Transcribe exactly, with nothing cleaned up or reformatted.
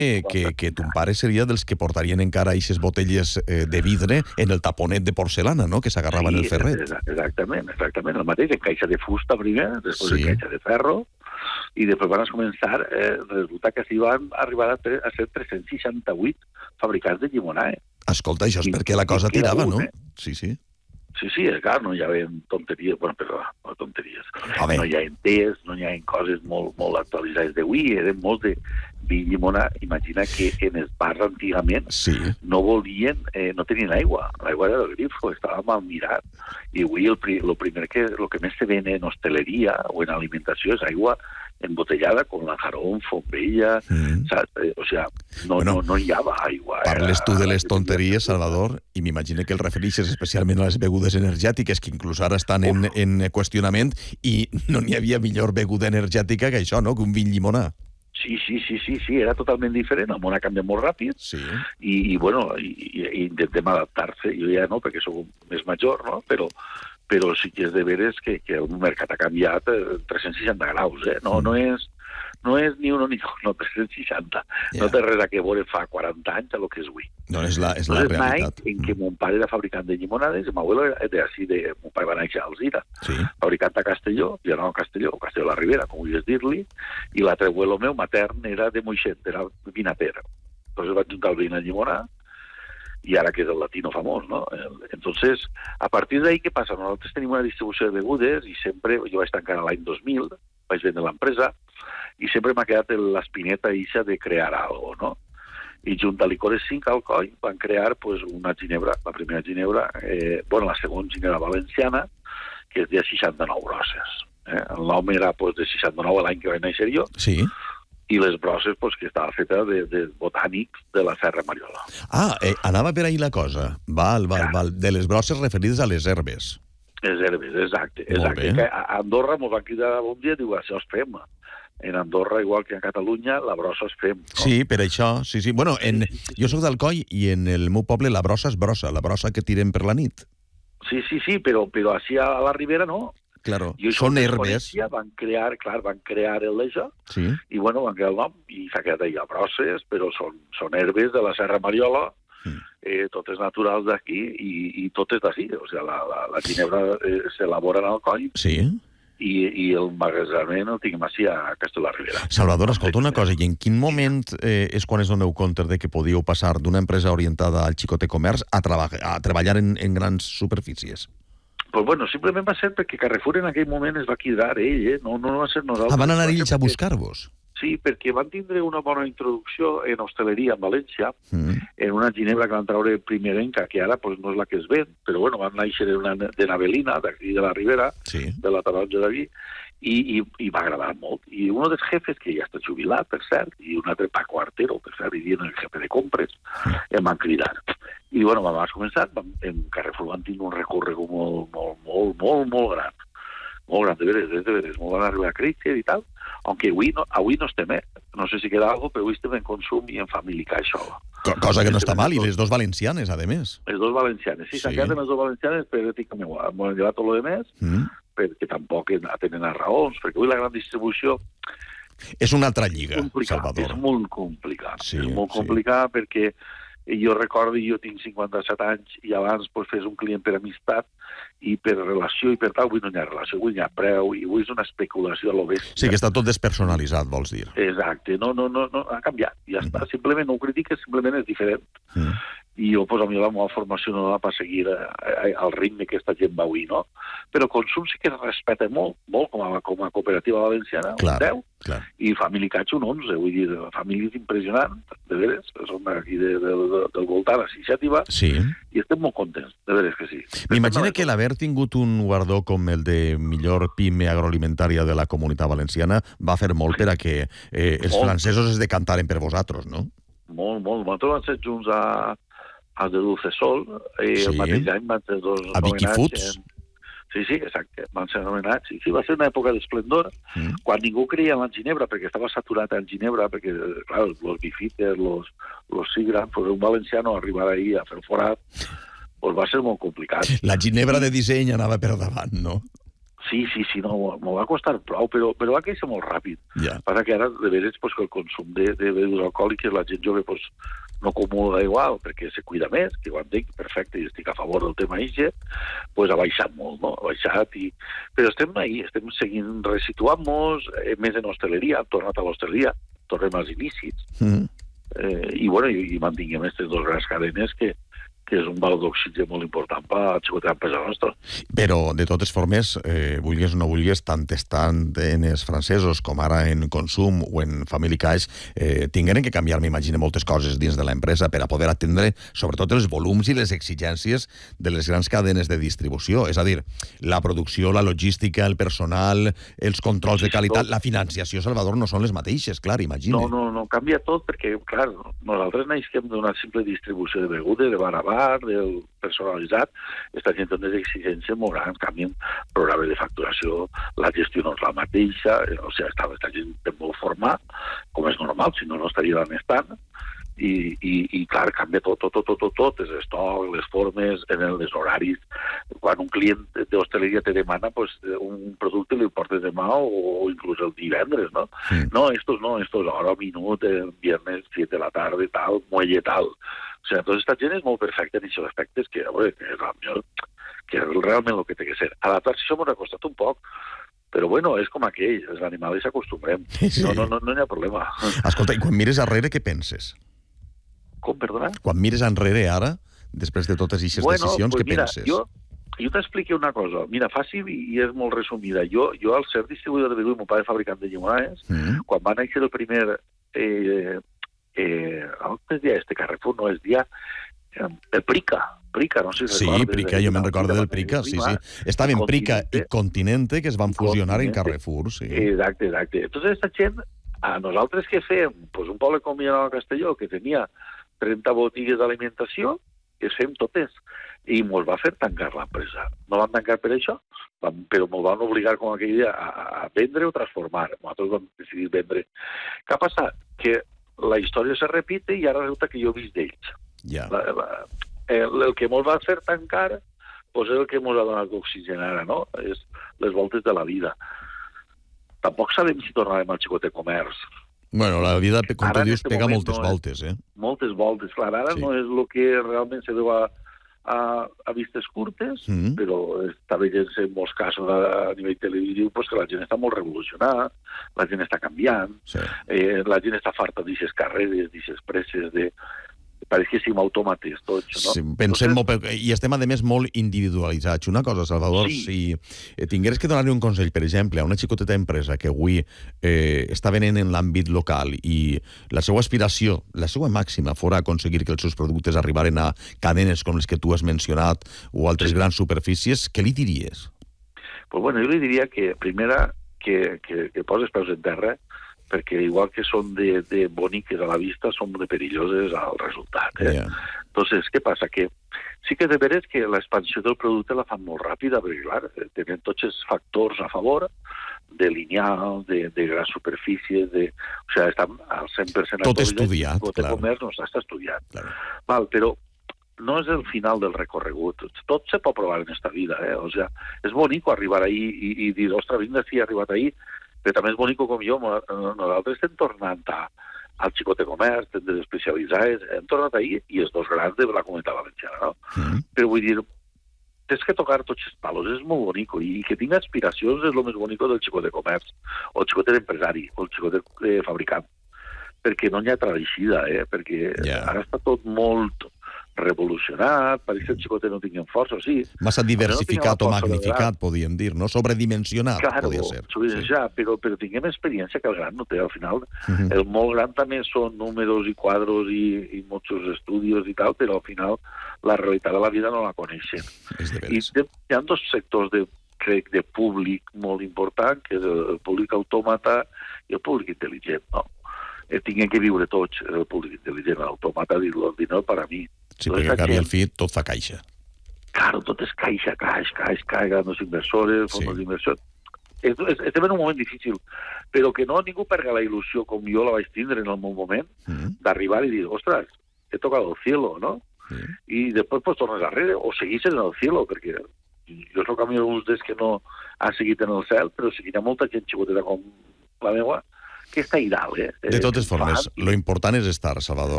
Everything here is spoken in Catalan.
eh, que, que ton pare seria dels que portarien encara aquestes botelles eh, de vidre en el taponet de porcelana, no?, que s'agarraven Sí, el ferret. exactament, exactament, el mateix, en caixa de fusta primer, després Sí. en caixa de ferro, i després van començar, eh, resulta que s'hi van arribar a, tre- a ser tres-cents seixanta-vuit fabricants de llimonada. Escolta, això és I- perquè la i cosa queda tirava, un, no? eh? Sí, sí. Sí, sí, és clar, no hi havia tonteries, bueno, perdó, no tonteries, A veure. no hi havia tés, no hi havia coses molt, molt actualitzades d'avui, eren molts de vi i llimona. Imagina que en els bars antigament Sí. no volien, eh, no tenien aigua, l'aigua era del grifo, estava mal mirat, i avui el, pri, lo primer que, lo que més se ven en hosteleria o en alimentació és aigua embotellada con Lanjarón, Fombella, Mm. saps? Eh, o sea, no, Bueno, no, no hi havia aigua. Parles tu de les Era- tonteries, Salvador, i m'imagino que el refereixes especialment a les begudes energètiques, que inclús ara estan en, en qüestionament, i no n'hi havia millor beguda energètica que això, no?, que un vi llimonà. Sí, sí, sí, sí, sí, era totalment diferent, el món ha canviat molt ràpid, Sí. i, i bueno, i, i, i intentem adaptar-se, jo ja no, perquè sóc més major, no?, però, però sí que és de veres que, que el mercat ha canviat eh, tres-cents seixanta graus, eh? No, Mm. no és no és ni un ni dos, no, tres-cents seixanta. Ja. No té res a que veure fa quaranta anys a lo que és avui. No, és la, és la Entonces, realitat. en que mon pare era fabricant de llimonades, i mon abuelo era de així, de, mon pare va néixer a Alzira, Sí. fabricant a Castelló, jo no a Castelló, Castelló de la Ribera, com vulguis dir-li, i l'altre abuelo meu matern era de Moixent, era vinater. Entonces vaig juntar el vin a llimonada, i ara que és el latino famós, no? Entonces, a partir d'ahí, què passa? Nosaltres tenim una distribució de begudes i sempre, jo vaig tancar l'any dos mil, vaig vendre l'empresa, i sempre m'ha quedat l'espineta ixa de crear algo, no? I junt a Licores cinc Alcoi van crear pues, una ginebra, la primera ginebra, eh, bueno, la segona ginebra valenciana, que és de seixanta-nou brosses. Eh? El nom era pues, de seixanta-nou l'any que vaig néixer jo, Sí. i les brosses pues, que estava feta de, de botànics de la Serra Mariola. Ah, eh, anava per ahí la cosa. Val, val, Ja. val. De les brosses referides a les herbes. Les herbes, exacte. Molt exacte. bé. Que a Andorra ens van cridar un dia i diu, això es fem. En Andorra, igual que a Catalunya, la brossa es fem. No? Sí, per això, sí, sí. Bueno, en, jo sóc d'Alcoi i en el meu poble la brossa és brossa, la brossa que tirem per la nit. Sí, sí, sí, però, però així a la Ribera no. Claro, I això són en herbes. Coneixia, van crear, clar, van crear el d'això, Sí. i bueno, van crear el nom, i s'ha quedat allà brosses, però són, són herbes de la Serra Mariola, Mm. eh, totes naturals d'aquí, i, i totes d'ací. O sigui, la, la, la ginebra eh, s'elabora en Alcoi, Sí. i, i el magatzament el tinguem així a Castelló de la Ribera. Salvador, escolta una cosa, i en quin moment eh, és quan es doneu compte de que podíeu passar d'una empresa orientada al xicote comerç a, traba a treballar en, en grans superfícies? Pues bueno, simplement va ser perquè Carrefour en aquell moment es va cridar ell, eh? no, no va ser nosaltres. Ah, van anar Va ser ells a perquè- buscar-vos? Sí, perquè van tindre una bona introducció en hostaleria en València, Mm. en una ginebra que van treure primerenca, que ara pues, no és la que es ven, però bueno, van néixer en una de Navelina, d'aquí de la Ribera, Sí. de la taronja de vi, i, i, i va agradar molt. I un dels jefes, que ja està jubilat, per cert, i un altre Paco Artero, per cert, i dient el jefe de compres, em van cridar. I bueno, vam començar, vam, en Carrefour van tenir un recorregut molt, molt, molt, molt, molt gran. Molt gran, de veres, de veres, molt van arribar a créixer i tal, aunque avui no, avui no estem, eh? No sé si queda algo, però avui estem en consum i en family cashola. Co cosa que no està mal, i les dos valencianes, a més. Les dos valencianes, sí, Sí. s'han quedat en les dos valencianes, però èticament m'ho han llevat tot el demés, Mm. perquè tampoc tenen a raons, perquè avui la gran distribució És una altra lliga, complicat, Salvador. és molt complicat. Sí, és molt sí. complicat perquè jo recordo, jo tinc cinquanta-set anys i abans pues, fes un client per amistat i per relació i per tal, avui no hi ha relació, avui hi ha preu i avui és una especulació a lo bèstia. Sí, que està tot despersonalitzat, vols dir. Exacte, no, no, no, no ha canviat, ja Mm. està, simplement no ho critiques, simplement és diferent. Mm. I jo, pues, a mi la meva formació no va per seguir eh, al ritme que aquesta gent va avui, no? Però consum sí que es respecta molt, molt com a, com a cooperativa valenciana, Clar. un deu, Clar. i Family Catch un onze, vull dir, famílies impressionants, de veres, són d'aquí de, de, de, del voltant, a Sixàtiva, Sí. i estem molt contents, de veres que sí. M'imagino que l'haver tingut un guardó com el de millor pime agroalimentària de la Comunitat Valenciana va fer molt per a que eh, els Molt. francesos es decantaren per vosaltres, no? Molt, molt. Nosaltres vam ser junts a, a de Dulce Sol, i Sí. el mateix any van ser dos A Vicky nomenats Foods. en- Sí, sí, exacte, van ser nomenats. I sí, va ser una època d'esplendor, Mm. quan ningú creia en la ginebra, perquè estava saturat en ginebra, perquè, clar, los bifites, los, los sigran, pues un valenciano arribar ahí a fer forat, pues va ser molt complicat. La ginebra de disseny anava per davant, no? Sí, sí, sí, no, m'ho va costar prou, però, però va créixer molt ràpid. Ja. Passa que ara, de veres, pues, que el consum de, de begudes alcohòliques, la gent jove pues, no comula igual, perquè se cuida més, que ho entenc, perfecte, i estic a favor del tema I G E, pues, ha baixat molt, no? Ha baixat, i... però estem ahí, estem seguint resituant-nos, eh, més en hosteleria, hem tornat a l'hostaleria, tornem als inicis, Mm. eh, i, bueno, i, i mantinguem aquestes dues grans cadenes que, que és un valor d'oxigen molt important per a xicotear empresa nostra. Però, de totes formes, eh, vulguis o no vulguis, tant estan en els francesos com ara en Consum o en Family Cash, eh, tingueren que canviar, m'imagino, moltes coses dins de l'empresa per a poder atendre, sobretot, els volums i les exigències de les grans cadenes de distribució. És a dir, la producció, la logística, el personal, els controls de qualitat, la financiació, Salvador, no són les mateixes, clar, imagina. No, no, no, canvia tot perquè, clar, nosaltres naixem d'una simple distribució de begudes, de bar a bar, del personalitzat, aquesta gent té unes exigències molt grans, canvien programes de facturació, la gestió no és la mateixa, o sigui, està, aquesta gent té molt format, com és normal, si no, no estaria on estan, i, i, i clar, canvia tot, tot, tot, tot, tot, tot, els estocs, les formes, en els horaris. Quan un client d'hostaleria te demana, pues, un producte li portes demà o, o inclús el divendres, no? Sí. No, estos no, estos hora, minut, el viernes, siete de la tarde, tal, muelle tal. O sigui, tota aquesta gent és molt perfecta en aquests aspectes que, a veure, que, és, que és realment el que té que ser. Adaptar-se això m'ha costat un poc, però bueno, és com aquell, els animals s'acostumbrem. Sí. No, no, no, no hi ha problema. Escolta, i quan mires arrere, què penses? Com, perdona? Quan mires enrere ara, després de totes aquestes bueno, decisions, pues què mira, penses? Jo, jo t'explico una cosa. Mira, fàcil i és molt resumida. Jo, jo al ser distribuïdor de begudes, meu pare fabricant de llimonades, mm. quan va néixer el primer... Eh, eh, on es dia este Carrefour? No, es dia eh, el Prica. Prica, no sé si sí, recordes. Prica, jo me'n recordo del Prica, sí, sí. Estaven Prica i Continente, que es van fusionar en Carrefour, sí. Exacte, exacte. Entonces, esta gent, a nosaltres què fem? Pues un poble com Vilanova Castelló, que tenia trenta botigues d'alimentació, que es fem totes. I mos va fer tancar l'empresa. No van tancar per això, vam, però mos van obligar, com aquell dia, a, a vendre o transformar. Nosaltres vam decidir vendre. Què ha passat? Que la història se repite i ara resulta que jo he vist d'ells. Ja. La, la, el, el que mos va fer tancar pues és el que mos ha donat d'oxigen ara, no? És les voltes de la vida. Tampoc sabem si tornarem al xicotet comerç. Bueno, la vida, com tu dius, pega moltes no voltes, eh? Moltes voltes, clar. Ara sí. No és el que realment se veu a, a, a vistes curtes, mm-hmm. però està veient-se en molts casos a, a nivell televisiu pues, que la gent està molt revolucionada, la gent està canviant, sí. eh, la gent està farta d'aquestes carreres, d'aquestes presses, de... pareix que siguin autòmates tots, no? Sí, pensem Entonces... molt, i estem, a més, molt individualitzats. Una cosa, Salvador, sí. si tingueres que donar-li un consell, per exemple, a una xicoteta empresa que avui eh, està venent en l'àmbit local i la seva aspiració, la seva màxima, fora aconseguir que els seus productes arribaren a cadenes com les que tu has mencionat o altres sí. grans superfícies, què li diries? Pues bueno, jo li diria que, primera, que, que, que poses peus en terra, perquè igual que són de, de boniques a la vista, són de perilloses al resultat. Eh? Yeah. Entonces, què passa? Que sí que de veres que l'expansió del producte la fan molt ràpida, perquè, clar, tenen tots els factors a favor de lineal, de, de grans superfícies, de... O sigui, estan al cent per cent... Tot estudiat, clar. Tot comerç no està estudiat. Clar. Val, però no és el final del recorregut. Tot se pot provar en esta vida, eh? O sigui, és bonic arribar ahí i, i dir, ostres, vinga, sí, he arribat ahí, però també és bonic com jo, nosaltres estem tornant a, al xicotet comerç, tendes especialitzades, hem tornat ahir i els dos grans de la comunitat valenciana, no? Mm. Però vull dir, tens que tocar tots els palos, és molt bonic, i que tingui aspiracions és el més bonic del xicotet comerç, o el xicotet empresari, o el xicotet eh, fabricant, perquè no n'hi ha tradició, eh? Perquè yeah. ara està tot molt revolucionat, pareix que el xicotet no tinguin força, sí. Massa diversificat no o magnificat, podríem dir, no? Sobredimensionat, claro, podria ser. Sobredimensionat, sí. però, però tinguem experiència que el gran no té, al final. Uh-huh. El molt gran també són números i quadros i, i molts estudis i tal, però al final la realitat de la vida no la coneixen. I de, hi ha dos sectors de, crec, de públic molt important, que és el públic autòmata i el públic intel·ligent, no? Eh, tinguem que viure tots, el públic intel·ligent, l'autòmata, dir-lo, el dinero per a mi. Sí, perquè acabi el fi, tot fa caixa. Claro, tot és caixa, caixa, caixa, caixa, els inversors, fons sí. d'inversió. Estem en un moment difícil, però que no ningú perga la il·lusió com jo la vaig tindre en el meu moment, mm-hmm. d'arribar i dir, ostres, he tocat el cielo, no? Mm-hmm. I després pues, tornes darrere, o segueixes en el cielo, perquè jo soc amic d'uns dels que no ha seguit en el cel, però sí que hi ha molta gent xicoteta com la meva que està a dalt, eh? De totes formes, lo important és estar, Salvador.